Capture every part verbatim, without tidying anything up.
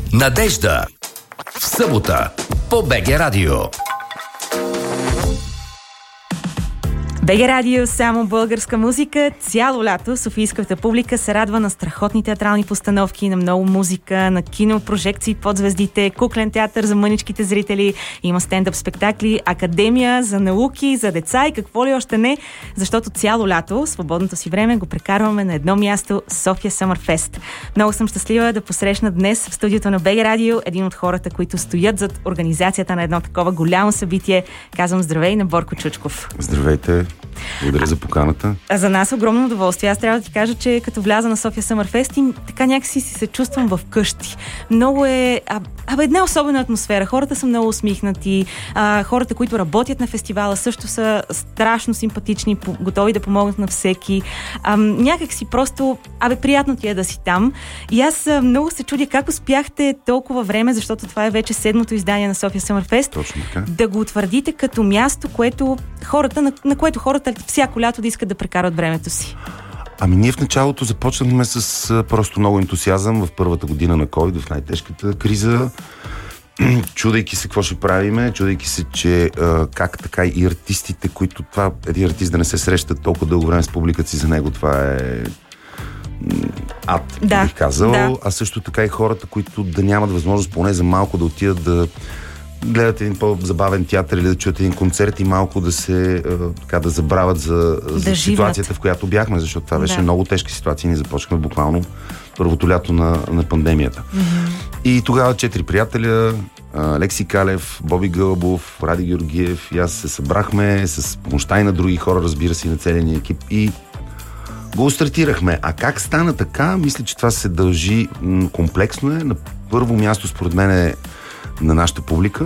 Надежда. В събота по БГ Радио. БГ Радио, само българска музика. Цяло лято софийската публика се радва на страхотни театрални постановки, на много музика, на кинопрожекции под звездите, куклен театър за мъничките зрители, има стендъп спектакли, академия за науки, за деца и какво ли още не, защото цяло лято, свободното си време го прекарваме на едно място, София Съмър Фест. Много съм щастлива да посрещна днес в студиото на БГ Радио един от хората, които стоят зад организацията на едно такова голямо събитие. Казвам здравей на Борко Чучков. Здравейте! Благодаря за поканата. А за нас огромно удоволствие. Аз трябва да ти кажа, че като вляза на София Съмър Фест и така някакси си се чувствам в къщи. Много е... А, а една особена атмосфера. Хората са много усмихнати. А, хората, които работят на фестивала, също са страшно симпатични, готови да помогнат на всеки. А, някак си просто... Абе, приятно ти е да си там. И аз а, много се чудя как успяхте толкова време, защото това е вече седмото издание на София Съмър Фест. Точно така. Да го утвърдите като място, което хората, на, на което хората всяко лято да искат да прекарат времето си. Ами ние в началото започнахме с а, просто много ентусиазъм в първата година на ковид, в най-тежката криза, чудейки се какво ще правиме, чудейки се, че а, как така и артистите, които това, един артист да не се среща толкова дълго време с публиката си, за него това е ад, да, бих казал, да. А също така и хората, които да нямат възможност поне за малко да отидат да гледат един по-забавен театър или да чуят един концерт и малко да се така, да забравят за, да за ситуацията, в която бяхме, защото това беше да. много тежка ситуация. Ние започнахме буквално първото лято на, на пандемията. Mm-hmm. И тогава четири приятеля, Алекси Калев, Боби Гълбов, Ради Георгиев и аз се събрахме с помощта и на други хора, разбира се, и на целия ни екип и го стартирахме. А как стана така? Мисля, че това се дължи м- комплексно е. На първо място, според мен, е на нашата публика,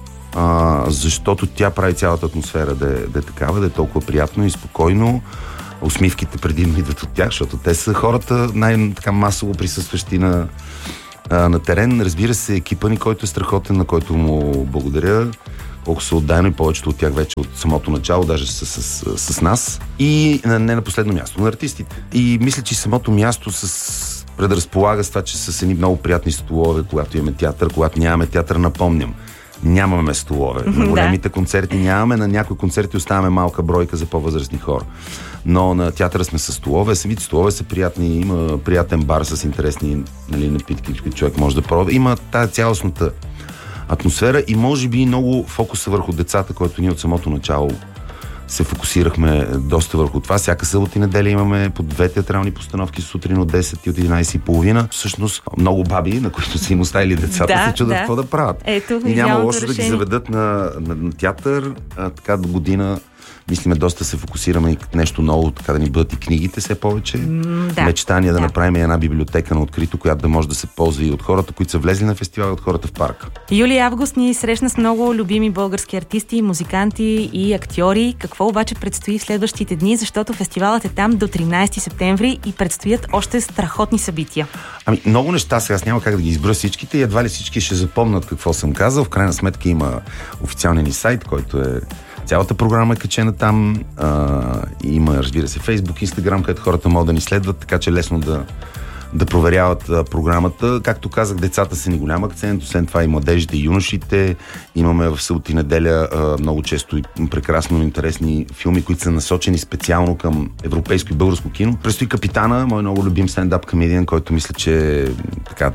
а, защото тя прави цялата атмосфера да е, да е такава, да е толкова приятно и спокойно. Усмивките предимно идват от тях, защото те са хората най-така масово присъстващи на, а, на терен. Разбира се, екипа ни, който е страхотен, на който му благодаря. Колко са отдайно и повечето от тях вече от самото начало, даже с, с, с, с нас. И не на последно място, на артистите. И мисля, че самото място с предразполага с това, че са с едни много приятни столове, когато имаме театър, когато нямаме театър, напомням. Нямаме столове. На големите концерти нямаме, на някои концерти оставяме малка бройка за по-възрастни хора. Но на театъра сме с столове, самите столове са приятни, има приятен бар с интересни, нали, напитки, които човек може да пробва. Има тази цялостната атмосфера и може би много фокуса върху децата, който ние от самото начало се фокусирахме доста върху това. Всяка събота и неделя имаме по две театрални постановки сутрин от десет и от единайсет и половина. Всъщност много баби, на които са им оставили децата, да, се чудят да. какво да правят. Ето, и няма лошо решение. да ги заведат на, на, на театър. А, така до година мислиме доста се фокусираме и нещо ново, така да ни бъдат и книгите все повече. Mm, да. Мечтания да, да направим една библиотека на открито, която да може да се ползва и от хората, които са влезли на фестивал, и от хората в парка. Юли и август ни срещна с много любими български артисти, музиканти и актьори. Какво обаче предстои в следващите дни, защото фестивалът е там до тринайсети септември и предстоят още страхотни събития. Ами много неща, сега аз няма как да ги изброя всичките и едва ли всички ще запомнят какво съм казал. В крайна сметка има официалния ни сайт, който е цялата програма е качена там. А, има, разбира се, Фейсбук, Инстаграм, където хората могат да ни следват, така че лесно да, да проверяват а, програмата. Както казах, децата са ни голям акцент, освен това и младежите, и юношите. Имаме в събота и неделя а, много често и прекрасно интересни филми, които са насочени специално към европейско и българско кино. Престои Капитана, мой много любим стендап комедиен, който мисля, че е така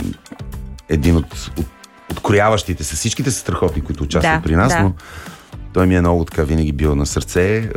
един от, от открояващите се. Всичките са страхотни, които участват да, при нас, да. но той ми е много така винаги бил на сърце. А,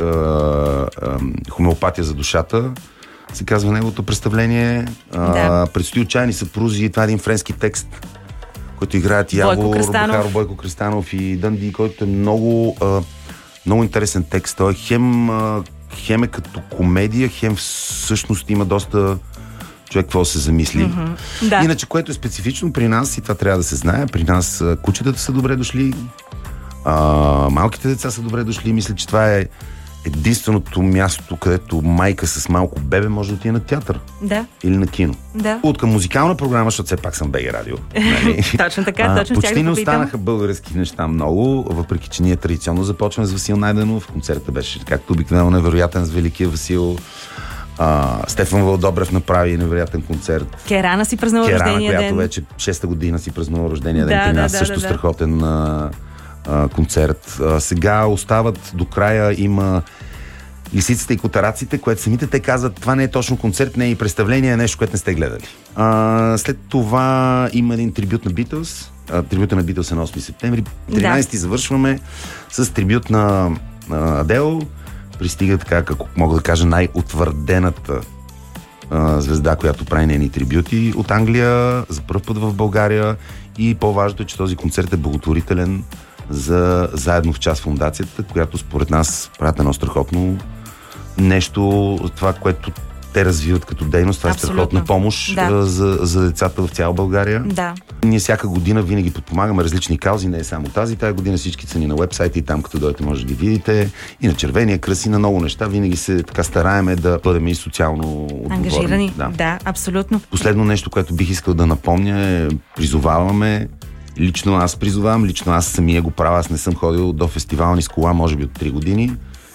а, хомеопатия за душата се казва неговото представление. А, да. Предстои Отчаяни съпрузи. Това е един френски текст, който играят Явор, Бахаро, Бойко Кристанов и Дънди, който е много, а, много интересен текст. Той е хем, а, хем е като комедия, хем всъщност има доста човек какво се замисли. Mm-hmm. Да. Иначе, което е специфично при нас, и това трябва да се знае, при нас кучетата са добре дошли, а, малките деца са добре дошли. Мисля, че това е единственото място, където майка с малко бебе може да отиде на театър. Да. Или на кино. Да. От към музикална програма, защото все пак съм БГ Радио. Нали? Точно така, а, точно почти да не попитам. останаха български неща много, въпреки че ние традиционно започваме с Васил Найденов. Концертът беше, както обикновено, невероятен с великия Васил. А, Стефан Вълдобрев направи невероятен концерт. Керана си празнува Керана, рождения която ден. вече шеста година си празнува рождения ден Да, при да, нас. да, Също да, да. страхотен а, а, концерт. А, сега остават до края, има Лисицата и котараците, което самите те казват, това не е точно концерт, не е и представление, е нещо, което не сте гледали. А, след това има един трибют на Beatles. А, трибюта на Beatles е на осми септември. тринайсети да. Завършваме с трибют на, на Адел. Пристига така, како мога да кажа, най-утвърдената а, звезда, която прави нейни трибюти от Англия, за първ път в България. И по-важното е, че този концерт е благотворителен за Заедно в час фондацията, която според нас правят едно страхотно нещо, това, което те развиват като дейност. Това Абсолютно. е страхотна помощ Да. за, за децата в цяла България. Да. Ние всяка година винаги подпомагаме различни каузи, не е само тази. Тая година всички са ни на уебсайта и там, като дойдете, може да ги видите. И на Червения кръст, и на много неща. Винаги се така стараеме да бъдем и социално отговорни. Ангажирани. Да. да, абсолютно. Последно нещо, което бих искал да напомня е, призоваваме, лично аз призовавам, лично аз самия го правя, аз не съм ходил до фестивални с кола, може би от три години.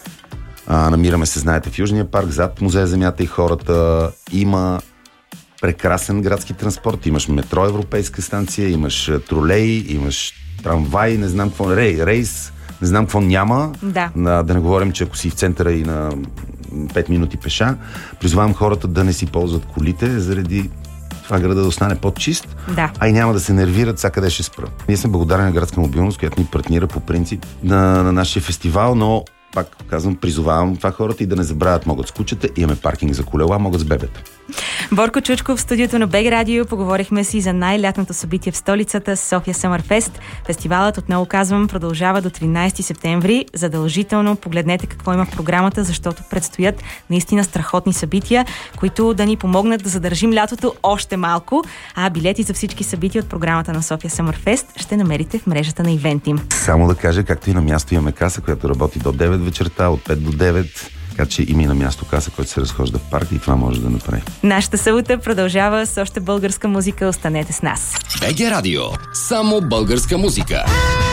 А, намираме се, знаете, в Южния парк, зад Музея Земята и хората. Има прекрасен градски транспорт, имаш метро Европейска станция, имаш тролей, имаш трамвай, не знам какво, рей, рейс, не знам какво няма. Да. На, да не говорим, че ако си в центъра и на пет минути пеша, призовавам хората да не си ползват колите, заради това града да остане по-чист, Да. а и няма да се нервират сега къде ще спра. Ние сме благодарни на Градска мобилност, която ни партнира по принцип на, на нашия фестивал, но пак казвам, призовавам това хората и да не забравят, могат с кучета, имаме паркинг за колела, могат с бебета. Борко Чучков в студиото на БГ Радио. Поговорихме си за най-лятното събитие в столицата, София Съмърфест. Фестивалът, отново казвам, продължава до тринайсети септември. Задължително погледнете какво има в програмата, защото предстоят наистина страхотни събития, които да ни помогнат да задържим лятото още малко. А билети за всички събития от програмата на София Съмърфест ще намерите в мрежата на ивенти. Само да кажа, както и на място имаме каса, която работи до девет вечерта, от пет до девет. Така че има и на място каса, който се разхожда в парк и това може да направи. Нашата събота продължава с още българска музика. Останете с нас. БГ Радио. Само българска музика.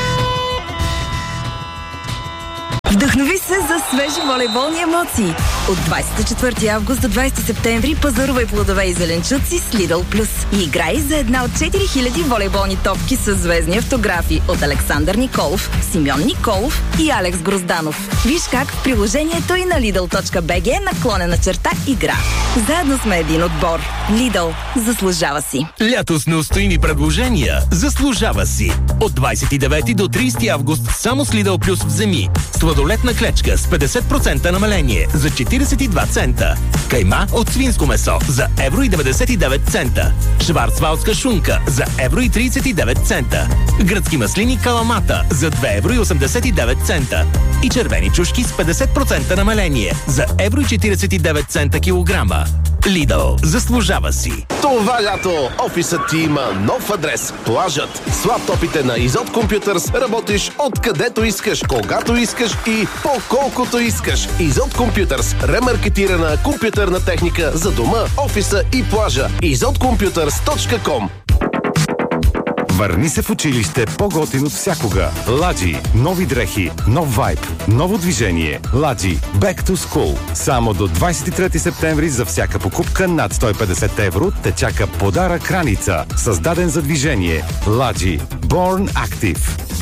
Вдъхнови се за свежи волейболни емоции. От двайсет и четвърти август до двайсети септември пазарувай плодове и зеленчуци с Lidl Plus. И играй за една от четири хиляди волейболни топки с звездни автографи от Александър Николов, Симеон Николов и Алекс Грозданов. Виж как в приложението и на Lidl.bg наклонена черта игра. Заедно сме един отбор. Lidl. Заслужава си. Лято с неустоими предложения. Заслужава си. От двайсет и девети до трийсети август само с Lidl Plus вземи. Сладолетна клечка с петдесет процента намаление за четирийсет и два цента. Кайма от свинско месо за евро и деветдесет и девет цента. Шварцвалдска шунка за евро и трийсет и девет цента. Гръцки маслини каламата за две евро и осемдесет и девет цента. И червени чушки с петдесет процента намаление за евро и четирийсет и девет цента килограма. Lidl. Заслужава си. Това лято офисът ти има нов адрес. Плажът. С лаптопите на Изот Компютърс работиш откъдето искаш, когато искаш и по колкото искаш. Изот Компютърс. Ремаркетирана компютърна техника за дома, офиса и плажа. изот компютърс точка ком. Върни се в училище по-готин от всякога. Ладжи. Нови дрехи, нов вайб, ново движение. Ладжи. Back to school. Само до двайсет и трети септември за всяка покупка над сто и петдесет евро те чака подарък раница. Създаден за движение. Ладжи. Born Active.